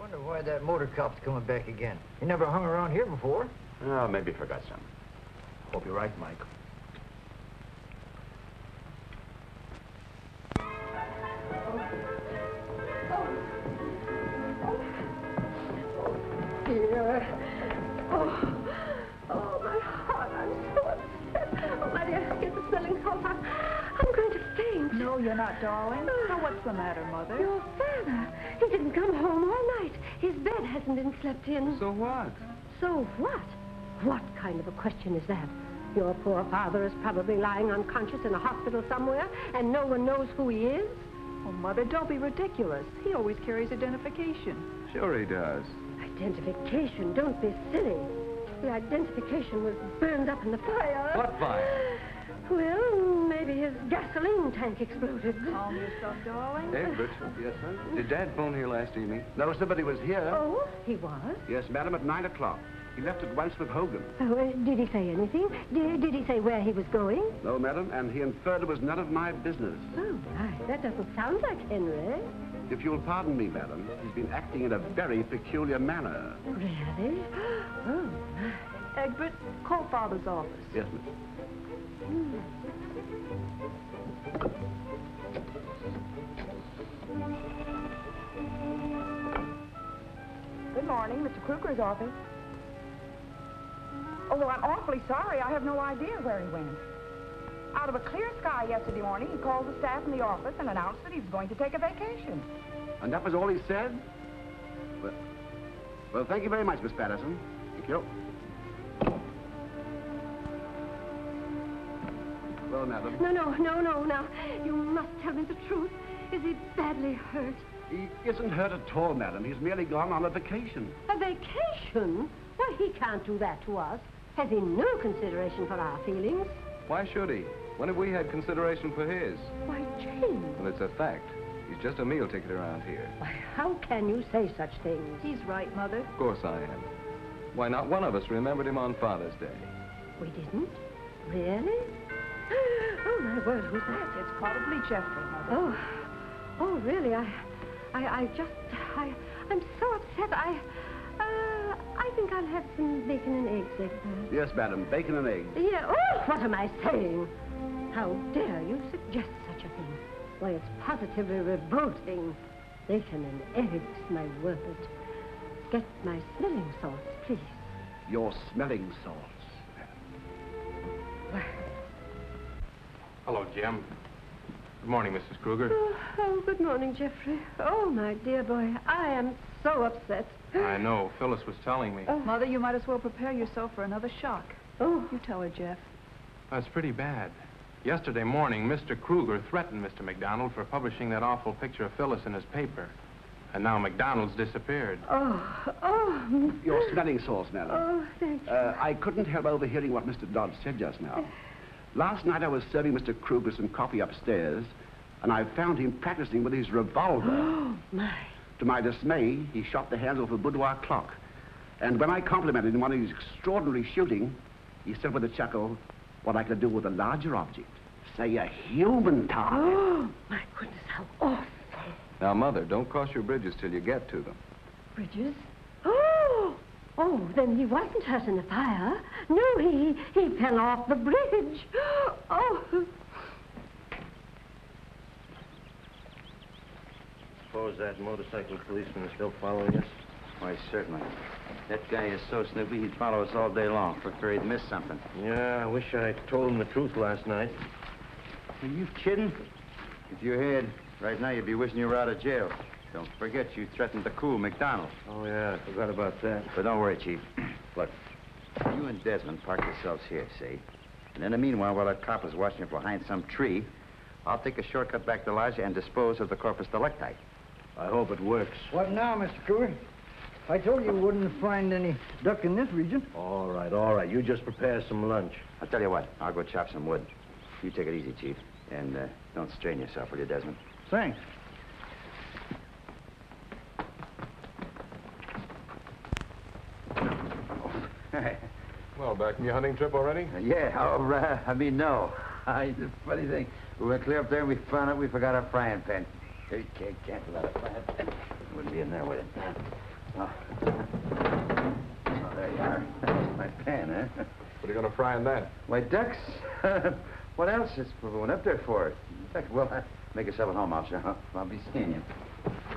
wonder why that motor cop's coming back again. He never hung around here before. Oh, maybe he forgot something. Hope you're right, Mike. Dear. Oh, my heart, I'm so upset. Oh, my dear, get the smelling salts. I'm going to faint. No, you're not, darling. Now, what's the matter, Mother? Your father. He didn't come home all night. His bed hasn't been slept in. So what? So what? What kind of a question is that? Your poor father is probably lying unconscious in a hospital somewhere, and no one knows who he is. Oh, Mother, don't be ridiculous. He always carries identification. Sure he does. Identification? Don't be silly. The identification was burned up in the fire. What fire? Well, maybe his gasoline tank exploded. Calm yourself, darling. Egbert. Yes, sir? Did Dad phone here last evening? No, sir, but he was here. Oh, he was? Yes, madam, at 9 o'clock. He left at once with Hogan. Oh, did he say anything? Did he say where he was going? No, madam, and he inferred it was none of my business. Oh, my, that doesn't sound like Henry. If you'll pardon me, madam, he's been acting in a very peculiar manner. Really? Oh, my. Egbert, call Father's office. Yes, miss. Good morning, Mr. Kruger's office. Oh, well, I'm awfully sorry. I have no idea where he went. Out of a clear sky yesterday morning, he called the staff in the office and announced that he was going to take a vacation. And that was all he said? Well, thank you very much, Miss Patterson. Thank you. Well, madam. No. Now, you must tell me the truth. Is he badly hurt? He isn't hurt at all, madam. He's merely gone on a vacation. A vacation? Why, he can't do that to us. Has he no consideration for our feelings? Why should he? When have we had consideration for his? Why, James. Well, it's a fact. He's just a meal ticket around here. Why, how can you say such things? He's right, Mother. Of course I am. Why, not one of us remembered him on Father's Day. We didn't? Really? Oh, my word, who's that? It's probably Jeffrey, Mother. Oh, really? I'm so upset. I think I'll have some bacon and eggs, Egbert. Yes, madam, bacon and eggs. Yeah, oh, what am I saying? How dare you suggest such a thing? Why, it's positively revolting. Bacon and eggs, my word. Get my smelling salts, please. Your smelling salts. Hello, Jim. Good morning, Mrs. Kruger. Oh, good morning, Jeffrey. Oh, my dear boy, I am so upset. I know. Phyllis was telling me. Mother, you might as well prepare yourself for another shock. Oh. You tell her, Jeff. That's pretty bad. Yesterday morning, Mr. Kruger threatened Mr. McDonald for publishing that awful picture of Phyllis in his paper. And now McDonald's disappeared. Oh. Your smelling salts, madam. Oh, thank you. I couldn't help overhearing what Mr. Dodge said just now. Last night I was serving Mr. Kruger some coffee upstairs, and I found him practicing with his revolver. Oh, my. To my dismay, he shot the hands off a boudoir clock. And when I complimented him on his extraordinary shooting, he said with a chuckle, what I could do with a larger object. Say, a human target. Oh, my goodness, how awful. Now, Mother, don't cross your bridges till you get to them. Bridges? Oh, then he wasn't hurt in the fire. No, he fell off the bridge. Oh. Suppose that motorcycle policeman is still following us? Why, certainly. That guy is so snoopy, he'd follow us all day long for fear he'd miss something. Yeah, I wish I told him the truth last night. Are you kidding? If you had, right now you'd be wishing you were out of jail. Don't forget you threatened to cool McDonald. Oh, yeah, I forgot about that. But don't worry, Chief. Look, you and Desmond park yourselves here, see? And in the meanwhile, while that cop is watching you behind some tree, I'll take a shortcut back to Lodge and dispose of the corpus delicti. I hope it works. What now, Mr. Kruger? I told you wouldn't find any duck in this region. All right. You just prepare some lunch. I'll tell you what, I'll go chop some wood. You take it easy, Chief. And don't strain yourself, will you, Desmond? Thanks. Well, back from your hunting trip already? Yeah, no. The funny thing, we went clear up there and we found out we forgot our frying pan. You can't let it fry. Wouldn't be in there with it. Oh, there you are. That's my pan, huh? What are you going to fry in that? Why, ducks. What else is we went up there for? In fact, well, make yourself at home, I'll be seeing you.